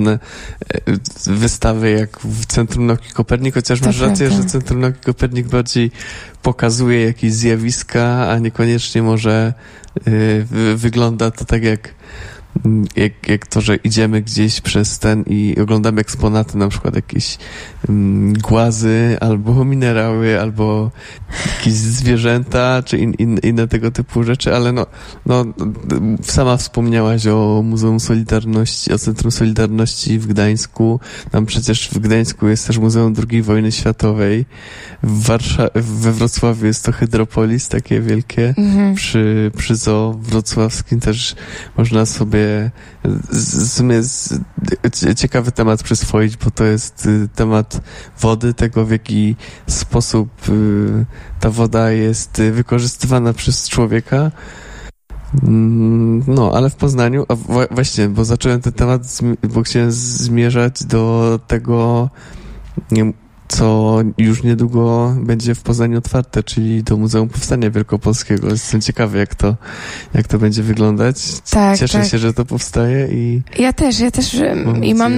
podobne wystawy jak w Centrum Nauki Kopernik, chociaż masz rację, że Centrum Nauki Kopernik bardziej pokazuje jakieś zjawiska, a niekoniecznie może wygląda to tak jak to, że idziemy gdzieś przez ten i oglądamy eksponaty, na przykład jakieś głazy, albo minerały, albo jakieś zwierzęta, czy inne tego typu rzeczy, ale sama wspomniałaś o Muzeum Solidarności, o Centrum Solidarności w Gdańsku. Tam przecież w Gdańsku jest też Muzeum II Wojny Światowej. We Wrocławiu jest to Hydropolis, takie wielkie. Przy zoo wrocławskim też można sobie w sumie ciekawy temat przyswoić, bo to jest temat wody, tego w jaki sposób ta woda jest wykorzystywana przez człowieka. Ale w Poznaniu, właśnie, bo zacząłem ten temat, bo chciałem zmierzać do tego, co już niedługo będzie w Poznaniu otwarte, czyli do Muzeum Powstania Wielkopolskiego. Jestem ciekawy, jak to będzie wyglądać. Cieszę się, że to powstaje i... Ja też i mam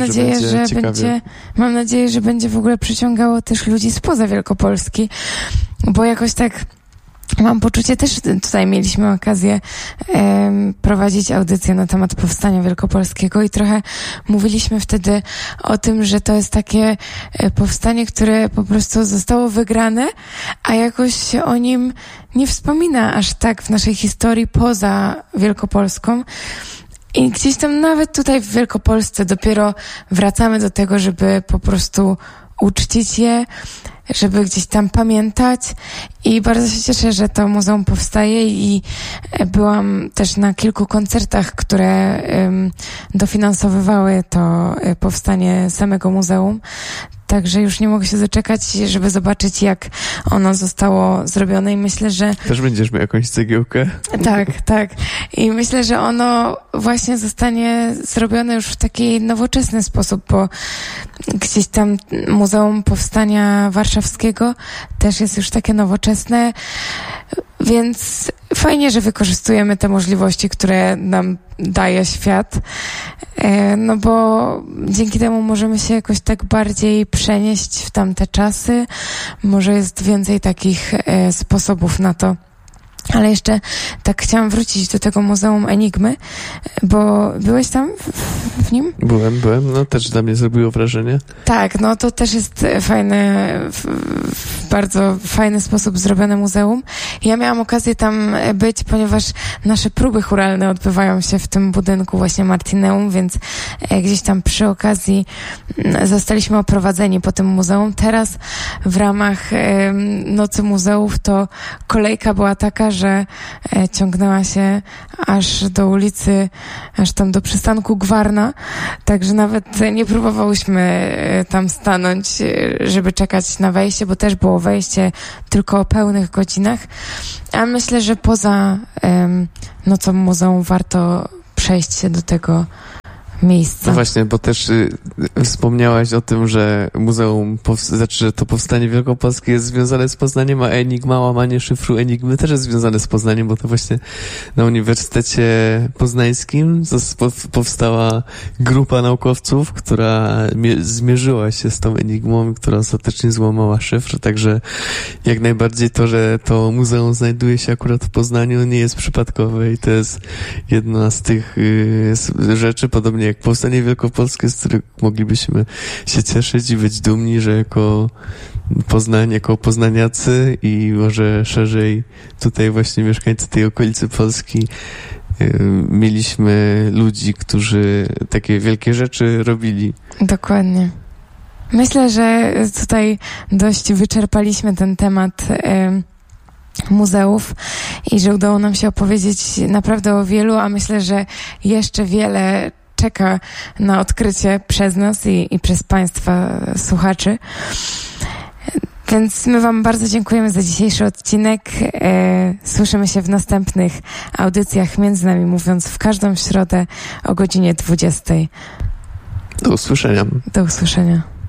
nadzieję, że będzie w ogóle przyciągało też ludzi spoza Wielkopolski, bo jakoś tak mam poczucie, też tutaj mieliśmy okazję prowadzić audycję na temat Powstania Wielkopolskiego i trochę mówiliśmy wtedy o tym, że to jest takie powstanie, które po prostu zostało wygrane, a jakoś się o nim nie wspomina aż tak w naszej historii poza Wielkopolską. I gdzieś tam nawet tutaj w Wielkopolsce dopiero wracamy do tego, żeby po prostu uczcić je, żeby gdzieś tam pamiętać i bardzo się cieszę, że to muzeum powstaje i byłam też na kilku koncertach, które dofinansowywały to powstanie samego muzeum. Także już nie mogę się doczekać, żeby zobaczyć, jak ono zostało zrobione i myślę, że... Też będziesz miał jakąś cegiełkę? Tak. I myślę, że ono właśnie zostanie zrobione już w taki nowoczesny sposób, bo gdzieś tam Muzeum Powstania Warszawskiego też jest już takie nowoczesne, więc fajnie, że wykorzystujemy te możliwości, które nam daje świat, no bo dzięki temu możemy się jakoś tak bardziej przenieść w tamte czasy. Może jest więcej takich sposobów na to. Ale jeszcze tak chciałam wrócić do tego Muzeum Enigmy, bo byłeś tam w nim? Byłem, no też dla mnie zrobiło wrażenie. Tak, no to też jest w bardzo fajny sposób zrobione muzeum. Ja miałam okazję tam być, ponieważ nasze próby chóralne odbywają się w tym budynku właśnie Martineum, więc gdzieś tam przy okazji zostaliśmy oprowadzeni po tym muzeum. Teraz w ramach Nocy Muzeów to kolejka była taka, że ciągnęła się aż do ulicy, aż tam do przystanku Gwarna, także nawet nie próbowałyśmy tam stanąć, żeby czekać na wejście, bo też było wejście tylko o pełnych godzinach, a myślę, że poza Nocą Muzeum warto przejść się do tego miejsca. No właśnie, bo też wspomniałaś o tym, że muzeum, że to powstanie wielkopolskie jest związane z Poznaniem, a Enigma, łamanie szyfru Enigmy też jest związane z Poznaniem, bo to właśnie na Uniwersytecie Poznańskim powstała grupa naukowców, która zmierzyła się z tą Enigmą, która ostatecznie złamała szyfr, także jak najbardziej to, że to muzeum znajduje się akurat w Poznaniu, nie jest przypadkowe i to jest jedna z tych rzeczy, podobnie jak Powstanie Wielkopolskie, z których moglibyśmy się cieszyć i być dumni, że jako poznaniacy i może szerzej tutaj właśnie mieszkańcy tej okolicy Polski mieliśmy ludzi, którzy takie wielkie rzeczy robili. Dokładnie. Myślę, że tutaj dość wyczerpaliśmy ten temat muzeów i że udało nam się opowiedzieć naprawdę o wielu, a myślę, że jeszcze wiele czeka na odkrycie przez nas i przez Państwa słuchaczy. Więc my Wam bardzo dziękujemy za dzisiejszy odcinek. Słyszymy się w następnych audycjach, między nami mówiąc, w każdą środę o godzinie 20. Do usłyszenia. Do usłyszenia.